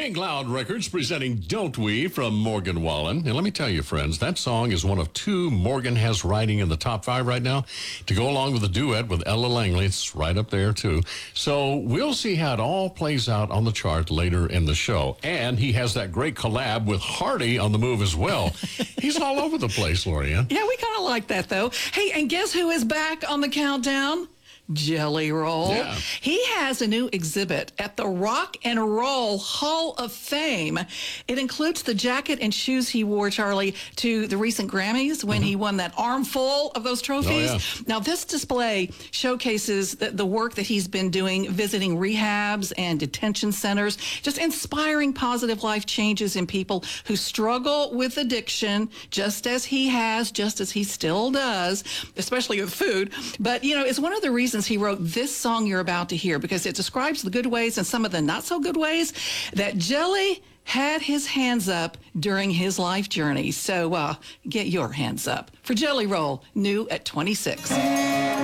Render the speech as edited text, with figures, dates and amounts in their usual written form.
King Cloud Records presenting Don't We from Morgan Wallen. And let me tell you, friends, that song is one of two Morgan has riding in the top 5 right now to go along with a duet with Ella Langley. It's right up there, too. So we'll see how it all plays out on the chart later in the show. And he has that great collab with Hardy on the move as well. He's all over the place, Lorianne. Yeah, we kind of like that, though. Hey, and guess who is back on the countdown? Jelly Roll. Yeah. He has a new exhibit at the Rock and Roll Hall of Fame. It includes the jacket and shoes he wore, Charlie, to the recent Grammys when he won that armful of those trophies. Oh, yeah. Now, this display showcases the work that he's been doing, visiting rehabs and detention centers, just inspiring positive life changes in people who struggle with addiction, just as he has, just as he still does, especially with food. But, you know, it's one of the reasons he wrote this song you're about to hear, because it describes the good ways and some of the not so good ways that Jelly had his hands up during his life journey. So get your hands up for Jelly Roll, new at 26.